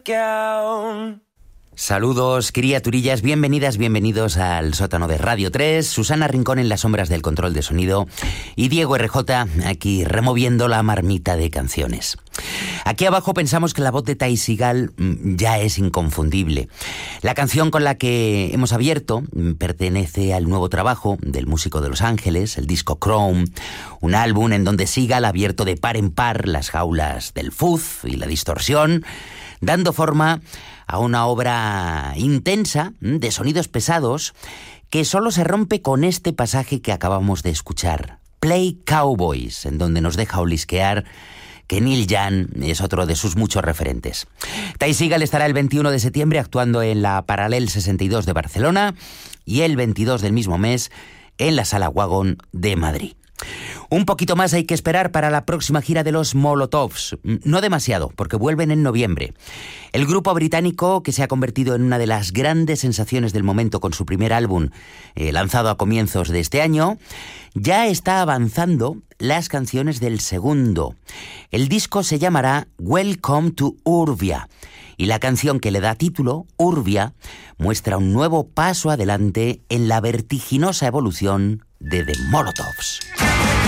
Saludos, criaturillas, bienvenidas, bienvenidos al sótano de Radio 3, Susana Rincón en las sombras del control de sonido y Diego RJ aquí removiendo la marmita de canciones. Aquí abajo pensamos que la voz de Ty Segall ya es inconfundible. La canción con la que hemos abierto pertenece al nuevo trabajo del músico de Los Ángeles, el disco Chrome, un álbum en donde Segall ha abierto de par en par las jaulas del fuzz y la distorsión, dando forma a una obra intensa de sonidos pesados que solo se rompe con este pasaje que acabamos de escuchar, Play Cowboys, en donde nos deja olisquear que Neil Young es otro de sus muchos referentes. Ty Segall estará el 21 de septiembre actuando en la Paralel 62 de Barcelona y el 22 del mismo mes en la Sala Wagon de Madrid. Un poquito más hay que esperar para la próxima gira de los Molotovs. No demasiado, porque vuelven en noviembre. El grupo británico, que se ha convertido en una de las grandes sensaciones del momento con su primer álbum, lanzado a comienzos de este año, ya está avanzando las canciones del segundo. El disco se llamará Welcome to Urbia, y la canción que le da título, Urbia, muestra un nuevo paso adelante en la vertiginosa evolución de The Molotovs.